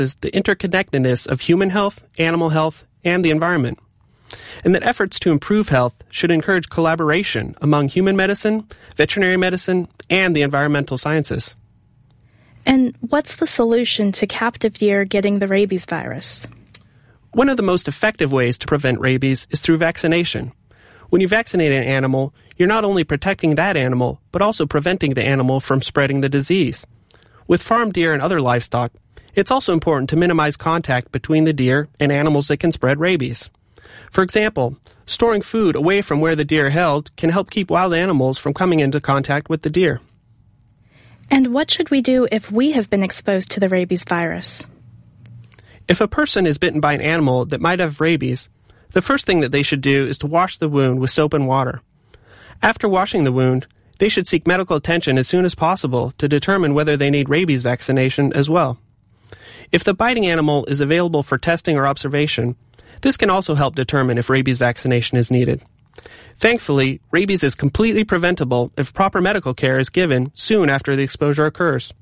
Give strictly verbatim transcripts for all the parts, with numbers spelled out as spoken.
is the interconnectedness of human health, animal health, and the environment, and that efforts to improve health should encourage collaboration among human medicine, veterinary medicine, and the environmental sciences. And what's the solution to captive deer getting the rabies virus? One of the most effective ways to prevent rabies is through vaccination. When you vaccinate an animal, you're not only protecting that animal, but also preventing the animal from spreading the disease. With farm deer and other livestock, it's also important to minimize contact between the deer and animals that can spread rabies. For example, storing food away from where the deer are held can help keep wild animals from coming into contact with the deer. And what should we do if we have been exposed to the rabies virus? If a person is bitten by an animal that might have rabies, the first thing that they should do is to wash the wound with soap and water. After washing the wound, they should seek medical attention as soon as possible to determine whether they need rabies vaccination as well. If the biting animal is available for testing or observation, this can also help determine if rabies vaccination is needed. Thankfully, rabies is completely preventable if proper medical care is given soon after the exposure occurs.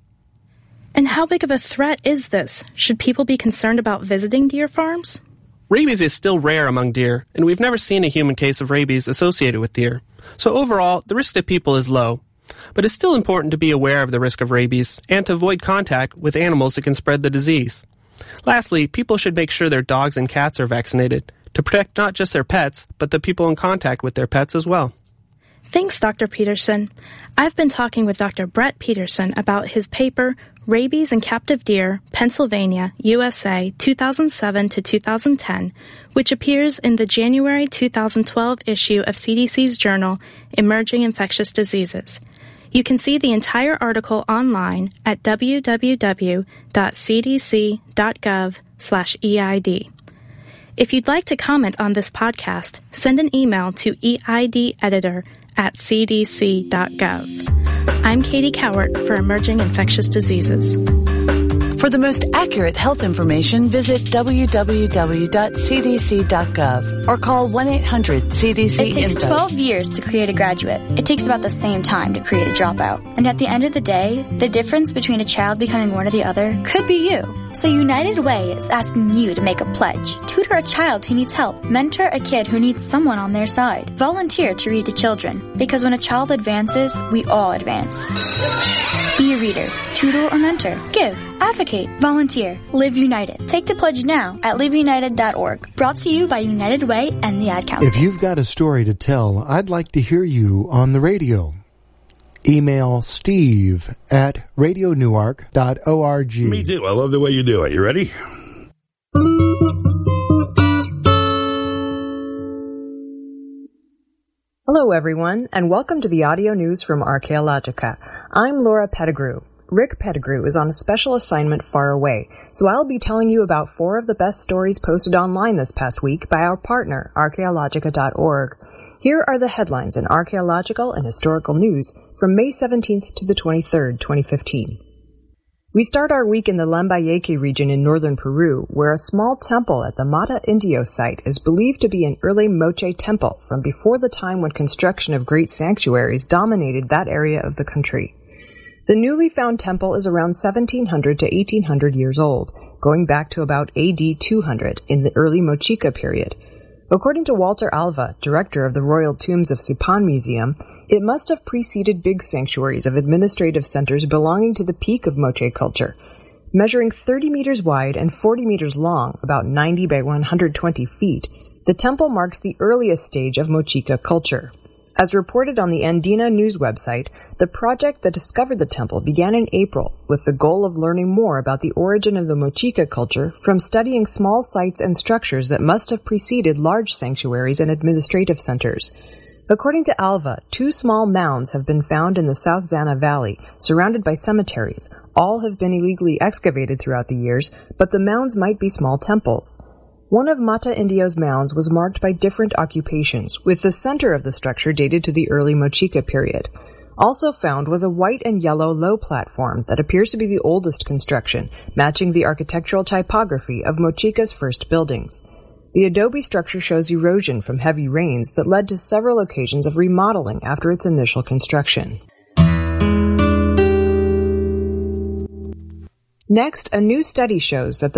And how big of a threat is this? Should people be concerned about visiting deer farms? Rabies is still rare among deer, and we've never seen a human case of rabies associated with deer. So overall, the risk to people is low. But it's still important to be aware of the risk of rabies and to avoid contact with animals that can spread the disease. Lastly, people should make sure their dogs and cats are vaccinated to protect not just their pets, but the people in contact with their pets as well. Thanks, Doctor Peterson. I've been talking with Doctor Brett Peterson about his paper, Rabies in Captive Deer, Pennsylvania, U S A, two thousand seven to two thousand ten, which appears in the January two thousand twelve issue of C D C's journal, Emerging Infectious Diseases. You can see the entire article online at w w w dot c d c dot gov slash E I D. If you'd like to comment on this podcast, send an email to eideditor at c d c dot gov. I'm Katie Cowart for Emerging Infectious Diseases. For the most accurate health information, visit w w w dot c d c dot gov or call one eight hundred C D C info. It takes twelve years to create a graduate. It takes about the same time to create a dropout. And at the end of the day, the difference between a child becoming one or the other could be you. So United Way is asking you to make a pledge. Tutor a child who needs help. Mentor a kid who needs someone on their side. Volunteer to read to children. Because when a child advances, we all advance. Be a reader. Tutor or mentor. Give. Advocate. Volunteer. Live United. Take the pledge now at live united dot org. Brought to you by United Way and the Ad Council. If you've got a story to tell, I'd like to hear you on the radio. Email Steve at radio newark dot org. Me too. I love the way you do it. You ready? Hello, everyone, and welcome to the audio news from Archaeologica. I'm Laura Pettigrew. Rick Pettigrew is on a special assignment far away, so I'll be telling you about four of the best stories posted online this past week by our partner, archaeologica dot org. Here are the headlines in archaeological and historical news from May seventeenth to the twenty-third, twenty fifteen. We start our week in the Lambayeque region in northern Peru, where a small temple at the Mata Indio site is believed to be an early Moche temple from before the time when construction of great sanctuaries dominated that area of the country. The newly found temple is around seventeen hundred to eighteen hundred years old, going back to about A D two hundred in the early Mochica period. According to Walter Alva, director of the Royal Tombs of Sipan Museum, it must have preceded big sanctuaries of administrative centers belonging to the peak of Moche culture. Measuring thirty meters wide and forty meters long, about ninety by one hundred twenty feet, the temple marks the earliest stage of Mochica culture. As reported on the Andina News website, the project that discovered the temple began in April with the goal of learning more about the origin of the Mochica culture from studying small sites and structures that must have preceded large sanctuaries and administrative centers. According to Alva, two small mounds have been found in the South Zana Valley, surrounded by cemeteries. All have been illegally excavated throughout the years, but the mounds might be small temples. One of Mata Indio's mounds was marked by different occupations, with the center of the structure dated to the early Mochica period. Also found was a white and yellow low platform that appears to be the oldest construction, matching the architectural typography of Mochica's first buildings. The adobe structure shows erosion from heavy rains that led to several occasions of remodeling after its initial construction. Next, a new study shows that the